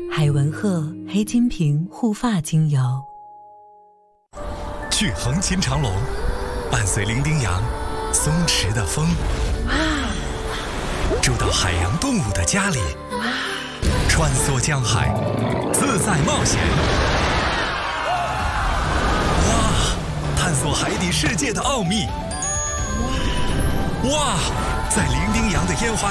海文赫黑金瓶护发精油。 去横琴长隆，伴随伶仃洋松弛的风，住到海洋动物的家里，穿梭江海，自在冒险。哇！探索海底世界的奥秘。哇！在伶仃洋的烟花